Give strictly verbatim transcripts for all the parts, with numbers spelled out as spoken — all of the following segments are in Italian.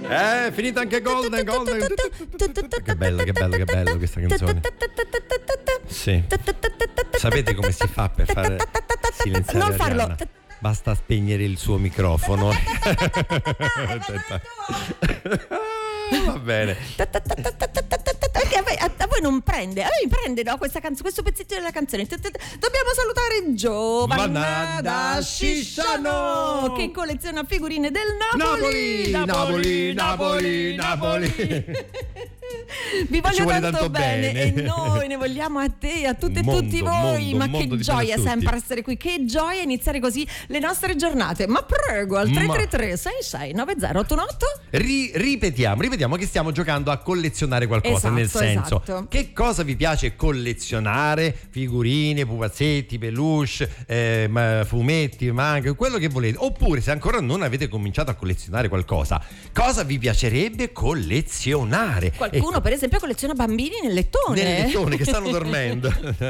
Eh, finita anche Golden, Golden. Che bello, che bello, che bello questa canzone. Sì. Sapete come si fa per fare silenziare non farlo. Arianna? Basta spegnere il suo microfono. Va bene. Perché a voi, a, a voi non prende, a voi prende no, questa canzone, questo pezzetto della canzone. Dobbiamo salutare Giovanna da Scisciano che colleziona figurine del Napoli. Napoli, Napoli, Napoli, Napoli. Vi voglio vuole tanto, tanto bene. bene E noi ne vogliamo a te, a tutte e mondo, tutti voi. mondo, Ma mondo che gioia sempre essere qui, che gioia iniziare così le nostre giornate. Ma prego, al tre tre tre sei sei nove zero otto otto. Ri- ripetiamo, ripetiamo che stiamo giocando a collezionare qualcosa, esatto, nel senso esatto. Che cosa vi piace collezionare? Figurine, pupazzetti, peluche, eh, fumetti, manga, quello che volete. Oppure se ancora non avete cominciato a collezionare qualcosa, cosa vi piacerebbe collezionare? Qualcuno Ecco, per esempio colleziona bambini nel lettone. nel lettone che stanno dormendo.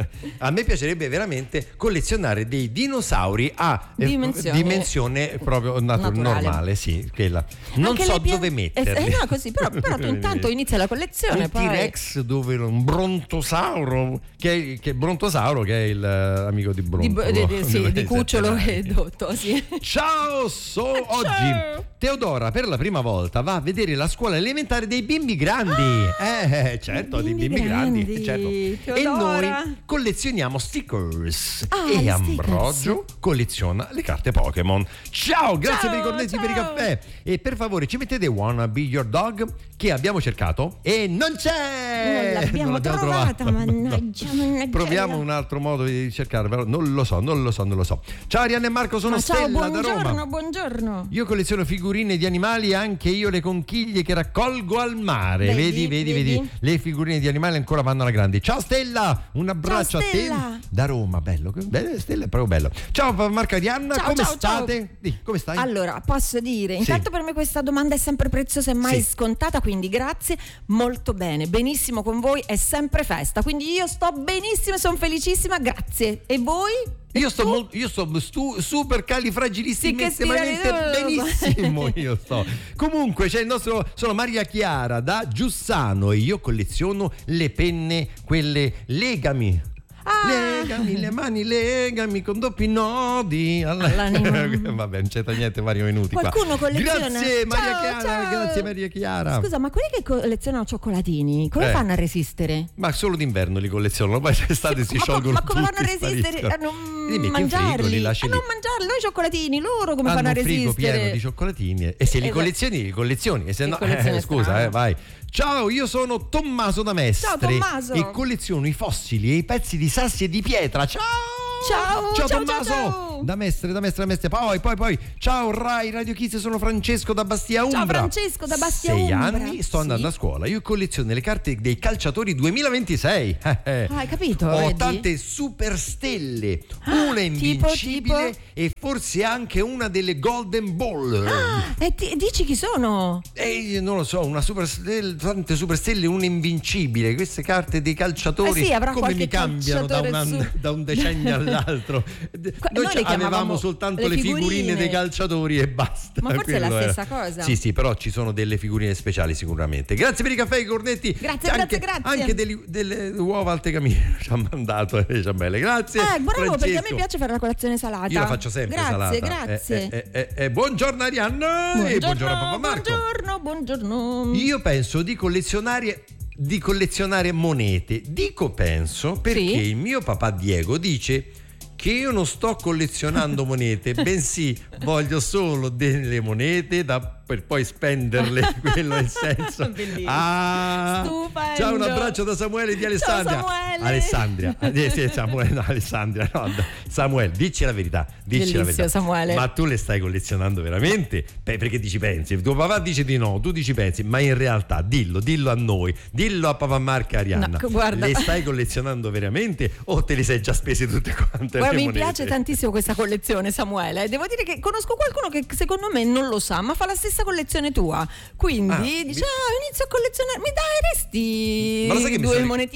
A me piacerebbe veramente collezionare dei dinosauri a eh, Dimensione. dimensione proprio natu- Naturale. normale, sì, quella. Non Anche so lei pia- dove metterli. Eh, no, così, però, però tu intanto inizia la collezione. Un Poi... T-Rex dove un brontosauro che è, che brontosauro che è il uh, amico di Brontolo Di, di, di, sì, di Cucciolo e Dotto, sì. Ciao, so Ciao. oggi Teodora per la prima volta va a vedere la scuola elementare dei bimbi grandi. Ah, eh certo, dei bimbi bimbi grandi, grandi, certo. E Teodora. noi collezioniamo stickers Ah, e gli Ambrogio colleziona le carte Pokémon. Ciao, grazie Ciao, per i cornetti, ciao. per i caffè. E per favore ci mettete Wanna Be Your Dog, che abbiamo cercato e non c'è. Non l'abbiamo Non l'abbiamo trovata, trovata. mannaggia, mannaggia. Proviamo un altro modo di cercare, però non lo so, non lo so, non lo so. Ciao Arianna e Marco, sono Ma ciao, Stella da buongiorno, Roma. buongiorno. Io colleziono figurine di animali, anche io le conchiglie che raccolgo al mare. Vedi, Vedi, vedi, vedi, vedi? le figurine di animali ancora vanno alla grande. Ciao Stella, un abbraccio Ciao, a te Stella. da Roma, bello. Beh, Stella è proprio bello. Ciao Marco, Arianna, Ciao, come ciao, state? Dì, come stai? Allora, posso dire, intanto per me questa domanda è sempre preziosa e mai Sì. scontata, quindi grazie, molto bene, benissimo con voi, è sempre festa, quindi io sto benissimo e sono felicissima, grazie. E voi? Io sto, molto, io sto stu, super califragilissimamente Sì, che benissimo. Io sto. Comunque c'è il nostro. Sono Maria Chiara da Giussano e io colleziono le penne, quelle legami. Ah. Legami le mani, legami con doppi nodi All'anima. Vabbè, non c'entra niente, Mario minuti qua. Qualcuno colleziona. Grazie Maria Ciao, Chiara, ciao. grazie Maria Chiara. Scusa, ma quelli che collezionano cioccolatini, come Eh. fanno a resistere? Ma solo d'inverno li collezionano, poi d'estate si ma, sciolgono ma come tutti, fanno a resistere spariscono. a non Li metti in frigo, mangiarli? li lasci a lì. non mangiarli, noi cioccolatini, loro come Hanno fanno a un frigo resistere? pieno di cioccolatini e se li Esatto. collezioni li collezioni e se Li no collezioni eh, scusa strano. eh, vai. Ciao, io sono Tommaso da Mestre. Ciao, Tommaso. E colleziono i fossili e i pezzi di sassi e di pietra. Ciao! Ciao, ciao, ciao, Tommaso. ciao, ciao. Da Mestre, da Mestre, da Mestre. Poi, poi, poi. Ciao Rai Radio Kids, sono Francesco da Bastia Umbra. Ciao, Francesco da Bastia Sei Umbra. anni sto andando Sì. a scuola. Io colleziono le carte dei calciatori duemilaventisei. Ah, hai capito? Ho vedi? tante super stelle, Ah, una tipo, invincibile tipo? e forse anche una delle Golden Ball. Ah, e ti- dici chi sono? E io non lo so, una super stella, tante super stelle, una invincibile. Queste carte dei calciatori Eh sì, avrà come mi qualche cambiano da un, calciatore anno- su- da un decennio all'altro. Qua- Noi noi ci- le chiamavamo avevamo soltanto le le figurine. figurine dei calciatori e basta. Ma forse è la Quello era. stessa cosa. Sì, sì, però ci sono delle figurine speciali sicuramente. Grazie per i caffè e i cornetti. Grazie, anche, grazie, grazie. Anche delle, delle uova al tegamiere ci ha mandato eh, Ciambelle. Grazie. Eh, bravo, Francesco. perché a me piace fare la colazione salata. Io la faccio sempre grazie, salata. Grazie, Eh, eh, eh, eh, buongiorno Arianna e buongiorno a Papà Marco. Buongiorno, buongiorno. Io penso di collezionare di collezionare monete. Dico penso perché Sì? il mio papà Diego dice che io non sto collezionando monete, bensì voglio solo delle monete da per poi spenderle, quello è il senso. Bellissimo. Ah, Stupendo. ciao, un abbraccio da Samuele di Alessandria. Ciao, Samuele. Alessandria, eh, sì, Samuele, no, Alessandria, no, Samuele, dici la verità, dici Bellissimo, la verità. Samuele. Ma tu le stai collezionando veramente? Beh, perché ti ci pensi? Tuo papà dice di no, tu dici pensi, ma in realtà dillo, dillo a noi, dillo a papà Marco e Arianna. No, guarda. Le stai collezionando veramente o te le sei già spese tutte quante? Guarda, le mi monete? piace tantissimo questa collezione, Samuele. Devo dire che conosco qualcuno che secondo me non lo sa, ma fa la stessa collezione tua. Quindi Ah, dice: mi- ah, inizio a collezionare. Mi dai resti Ma lo sai che mi due sa- monetine? Mi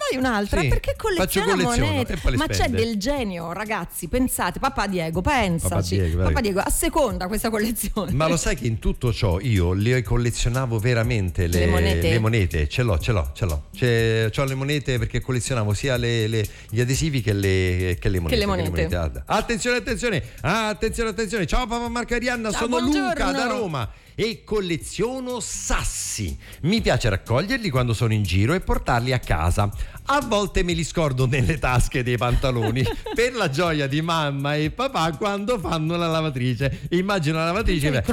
hai un'altra? Sì, Perché colleziona monete? E poi le Ma spende. c'è del genio, ragazzi, pensate, papà Diego, pensaci. Papà Diego, papà Diego asseconda questa collezione. Ma lo sai che in tutto ciò io le collezionavo veramente le, Le monete? le monete. Ce l'ho, ce l'ho, ce l'ho. C'è, c'ho le monete perché collezionavo sia le, le- gli adesivi che le, che le monete. Che le monete. Ah, Attenzione, attenzione, attenzione, attenzione. Ciao papà Marco e Arianna, Ciao, sono buongiorno. Luca da Roma e colleziono sassi. Mi piace raccoglierli quando sono in giro e portarli a casa. A volte me li scordo nelle tasche dei pantaloni per la gioia di mamma e papà quando fanno la lavatrice. Immagino la lavatrice beh,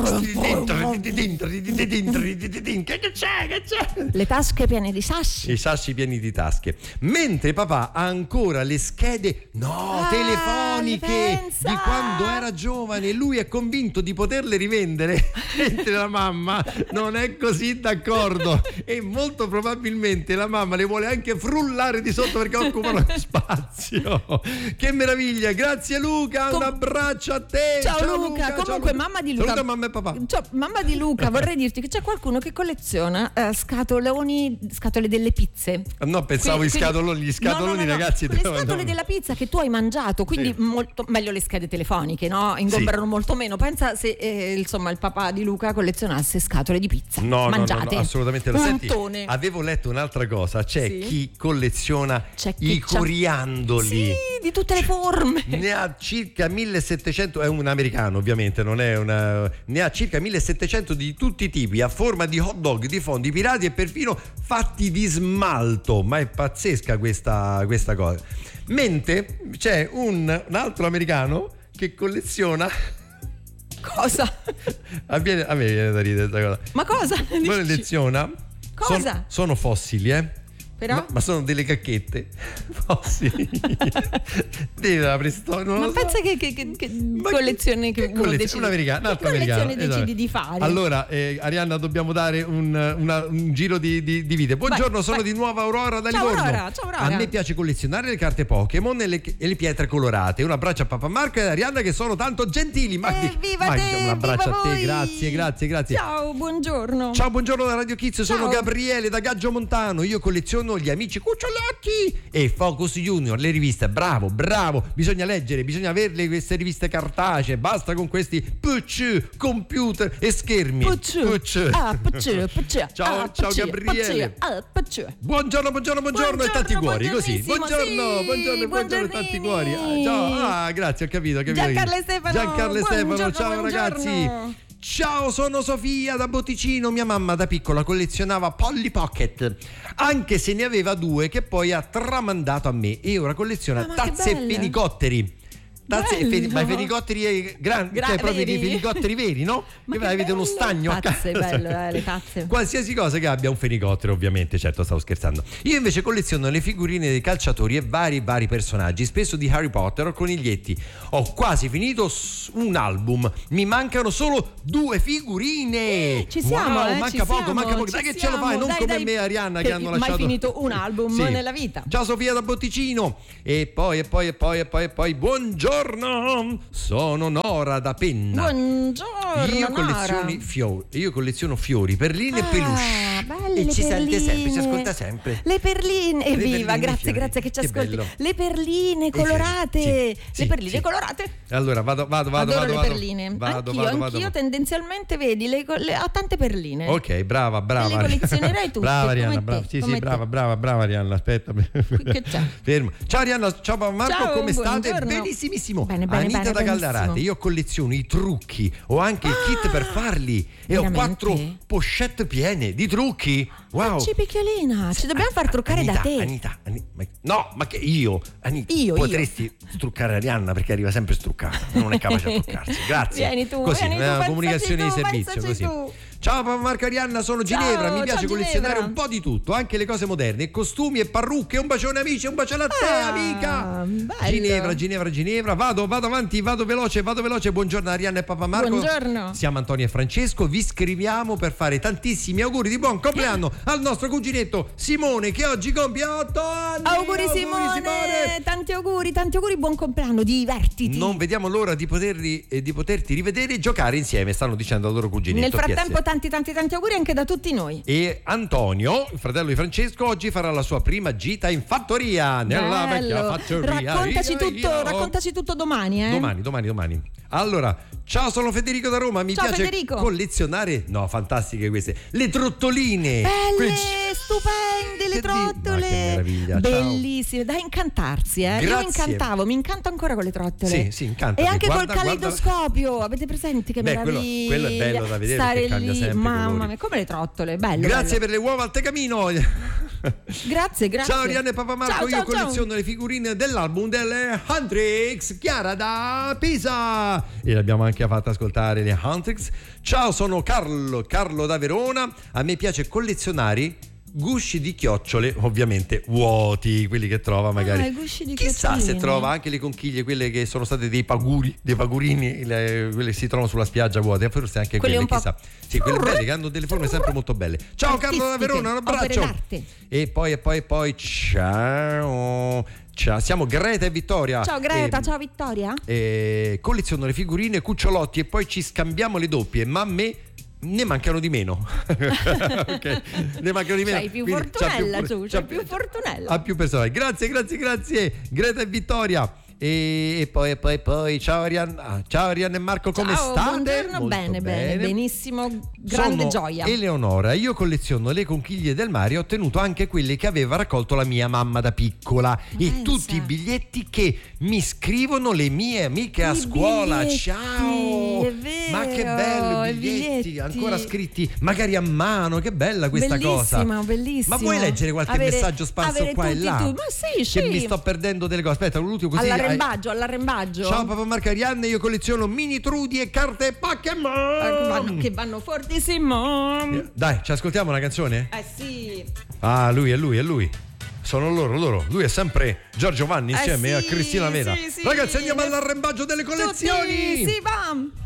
che c'è, che c'è? Le tasche piene di sassi. I sassi pieni di tasche. Mentre papà ha ancora le schede no, Ah, telefoniche pensa! di quando era giovane e lui è convinto di poterle rivendere. Mentre la mamma non è così d'accordo e molto probabilmente la mamma le vuole anche frullare di sotto perché occupano spazio. Che meraviglia, grazie Luca, Com- un abbraccio a te. Ciao, Luca. ciao, Comunque Luca. mamma di Luca. Saluta mamma e papà. Ciao, mamma di Luca, vorrei dirti che c'è qualcuno che colleziona eh, scatoloni, scatole delle pizze. No, pensavo Quindi- gli scatoloni, gli scatoloni no, no, no, ragazzi. Le no, scatole no. della pizza che tu hai mangiato, quindi Sì. molto meglio le schede telefoniche, no? Ingombrano Sì. molto meno. Pensa se eh, insomma il papà di Luca collezionasse scatole di pizza. No, no, mangiate. no, no, assolutamente no. Un Senti, montone. avevo letto un'altra cosa, c'è Sì. chi colleziona C'è chi i c'ha- coriandoli. Sì, di tutte le forme. Ne ha circa millesettecento, è un americano ovviamente, non è una. Ne ha circa millesettecento di tutti i tipi, a forma di hot dog, di fondi pirati e perfino fatti di smalto. Ma è pazzesca questa, questa cosa. Mentre c'è un, un altro americano che colleziona. Cosa? A me, a me viene da ridere questa cosa. Ma cosa? Dici? Colleziona. Cosa? Son- sono fossili, eh? Però? Ma, ma sono delle cacchette fossili. Deve la preistoria, non Ma lo so. pensa che, che, che, che Ma collezione che, che uno collezio- decide, un americano, un che altro collezione americano, decidi esatto. di fare. Allora, eh, Arianna, dobbiamo dare un, una- un giro di, di, di vite. Buongiorno, Vai, sono vai. di nuovo Aurora da Ciao, Livorno. Aurora, ciao, Aurora. A me piace collezionare le carte Pokémon e le, e le pietre colorate. Un abbraccio a Papà Marco e ad Arianna che sono tanto gentili. Ma, Eh, viva ma- te, un abbraccio viva a te, voi. grazie, grazie, grazie. Ciao, buongiorno. Ciao, buongiorno da Radio Kids, sono Ciao. Gabriele da Gaggio Montano. Io colleziono gli amici cucciolotti e Focus Junior, le riviste. Bravo, bravo, bisogna leggere, bisogna averle queste riviste cartacee. Basta con questi P C, computer e schermi. Pucci. P C. Ah, pucci, pucci. Ciao, Ah, ciao pucci, Gabriele. pucci, ah, pucci. Buongiorno, buongiorno, buongiorno e tanti cuori, così. buongiornissimo, Buongiorno, sì, buongiorno, buongiorno e tanti buongiornini. cuori. Ah, ciao, ah, grazie, ho capito, ho capito. Giancarlo e Stefano. Giancarlo e Stefano, Buongiorno, ciao buongiorno. ragazzi. Ciao, sono Sofia da Botticino. Mia mamma da piccola collezionava Polly Pocket, anche se ne aveva due che poi ha tramandato a me e ora colleziona Ah, ma che tazze e belle. fenicotteri. Tazze e feni- Bello. ma i fenicotteri eh, grandi, Gra- cioè proprio veri? dei fenicotteri veri, no? Ma Che che avete uno bello. stagno a Tazze, casa. bello, eh, le tazze. Qualsiasi cosa che abbia un fenicottero, ovviamente, certo, stavo scherzando. Io invece colleziono le figurine dei calciatori e vari vari personaggi, spesso di Harry Potter o coniglietti. Ho quasi finito s- un album, mi mancano solo due figurine. Ci siamo, wow, eh, manca ci poco, siamo, manca poco. ci Dai che ce lo siamo. fai, non Dai, come dai. me e Arianna che, Che hanno mai lasciato finito un album nella vita. Ciao Sofia da Botticino. E poi e poi e poi e poi e poi buongiorno. Sono Nora da Penna. Buongiorno, Io colleziono Nora. fiori, io colleziono fiori, perline e peluche. Ah, belle E le ci sente sempre, ci perline. ascolta sempre. Le perline, Le evviva, perline, grazie, fiori. grazie che ci Che ascolti. bello. Le perline I colorate, fiori, sì, le sì, perline sì. colorate. Allora vado, vado, vado, Adoro vado, le vado. perline. Vado, anch'io, vado, vado, anch'io vado. tendenzialmente vedi, le, le, ho tante perline. Ok, brava, brava. E le collezionerai tutte, Brava come Arianna, te, brava. Sì, come sì, te. brava, brava, brava Arianna, aspetta. Che c'è? Fermo. Ciao Arianna, ciao Papà Marco, Ciao, come state? buongiorno. Benissimissimo. Bene, bene, Anita bene, da Gallarate, benissimo. io colleziono i trucchi, ho anche il kit per farli e ho veramente? quattro pochette piene di trucchi. Wow. Facci picchiolina, ci dobbiamo far truccare Anita, da te. Anita, Ani- ma- no, ma che io, Anita, Io, potresti struccare Arianna perché arriva sempre struccata, non è capace a truccarsi. Grazie. Vieni tu, così, vieni tu, eh, pensaci comunicazione tu, di servizio, pensaci così. tu. Ciao Papà Marco Arianna, sono Ciao, Ginevra, mi ciao, piace collezionare Ginevra. un po' di tutto, anche le cose moderne, costumi e parrucche. Un bacione amici, un bacione a te Ah, amica. bello. Ginevra, Ginevra, Ginevra, vado, vado avanti, vado veloce, vado veloce. Buongiorno Arianna e Papà Marco. Buongiorno. Siamo Antonio e Francesco, vi scriviamo per fare tantissimi auguri di buon compleanno al nostro cuginetto Simone che oggi compie otto anni. Auguri Simone, tanti auguri, tanti auguri, buon compleanno, divertiti. Non vediamo l'ora di poterli e di poterti rivedere e giocare insieme, stanno dicendo al loro cuginetto. Nel frattempo P S. tanti tanti tanti auguri anche da tutti noi. E Antonio, il fratello di Francesco, oggi farà la sua prima gita in fattoria, nella Bello. vecchia fattoria. Raccontaci Io, tutto, io. raccontaci tutto domani, eh? Domani, domani, domani. Allora, ciao, sono Federico da Roma. Mi Ciao, piace Federico. collezionare. No, fantastiche queste. Le trottoline. Belle, Que- stupende le Che di- ma trottole. che meraviglia, ciao. Bellissime, da incantarsi, eh. Io Grazie. mi incantavo, mi incanto ancora con le trottole. Sì, sì, incantami. E anche Guarda, col guarda- caleidoscopio. Avete presenti che Beh, quello- meraviglia? quello è bello da vedere Stare perché cambia lì, sempre i mamma colori. mia, come le trottole, bello. Grazie bello. per le uova al Tecamino. Grazie, grazie. Ciao Rianne e Papa Marco, Ciao, io ciao, colleziono ciao. le figurine dell'album delle Huntrix, Chiara da Pisa. E l'abbiamo anche fatta ascoltare le Huntrix. Ciao, sono Carlo, Carlo da Verona. A me piace collezionare gusci di chiocciole, ovviamente vuoti, quelli che trova magari. Ah, i gusci di Chissà se chioccioline. trova anche le conchiglie, quelle che sono state dei paguri, dei pagurini, le- quelle che si trovano sulla spiaggia vuote, forse anche Quelle quelle, un po'- chissà. Sì, quelle belle che hanno delle forme sempre molto belle. Ciao Carlo da Artistiche, Verona, un opere abbraccio. d'arte. E poi e poi e poi ciao. Ciao, siamo Greta e Vittoria. Ciao Greta, E- ciao Vittoria. e colleziono le figurine, cucciolotti e poi ci scambiamo le doppie, ma a me ne mancano di meno. Ok, ne mancano di meno. C'hai più Quindi c'ha fortunella, più- Giù, c'ha c'hai più fortunella. Ha più persone. Grazie, grazie, grazie. Greta e Vittoria. E, e poi e poi e poi ciao Arianna, ciao Arianna e Marco, come Ciao, state? buongiorno, Molto bene, bene, benissimo, grande Sono gioia. Eleonora, io colleziono le conchiglie del mare e ho ottenuto anche quelle che aveva raccolto la mia mamma da piccola e pensa. tutti i biglietti che mi scrivono le mie amiche a I scuola. biglietti, Ciao! è vero, Ma che bello, i i biglietti, biglietti. ancora scritti magari a mano, che bella questa cosa. Bellissimo, bellissimo. Ma vuoi leggere qualche Avere- messaggio sparso avere qua e tutti là? tu- Ma sì, sì. Che mi sto perdendo delle cose. Aspetta, l'ultimo così. All'arrembaggio, all'arrembaggio. Ciao Papa Marco e Arianne, io colleziono mini Trudi e carte Pokémon. Eh, vanno- che vanno fortissimo. Dai, ci ascoltiamo una canzone? Eh sì. Ah, lui è lui, è lui. Sono loro, loro. Lui è sempre Giorgio Vanni Eh insieme sì, a Cristina Vera. sì, sì. Ragazzi, andiamo all'arrembaggio delle collezioni. Tutti, sì, bam.